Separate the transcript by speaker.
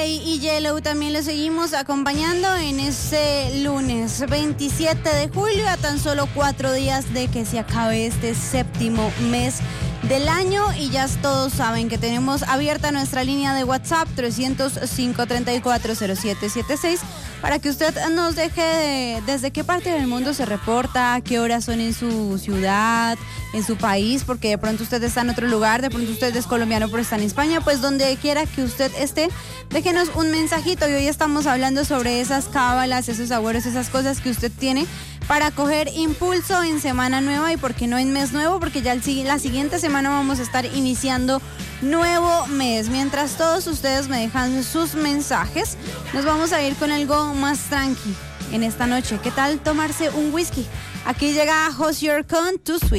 Speaker 1: Coldplay y Yellow también lo seguimos acompañando en este lunes 27 de julio, a tan solo 4 días de que se acabe este séptimo mes del año. Y ya todos saben que tenemos abierta nuestra línea de WhatsApp 305-340776 para que usted nos deje desde qué parte del mundo se reporta, qué horas son en su ciudad, en su país, porque de pronto usted está en otro lugar, de pronto usted es colombiano pero está en España. Pues donde quiera que usted esté, déjenos un mensajito. Y hoy estamos hablando sobre esas cábalas, esos agüeros, esas cosas que usted tiene para coger impulso en semana nueva y por qué no en mes nuevo, porque ya la siguiente semana vamos a estar iniciando nuevo mes. Mientras todos ustedes me dejan sus mensajes, nos vamos a ir con algo más tranqui en esta noche. ¿Qué tal tomarse un whisky? Aquí llega Hozier con Too Sweet.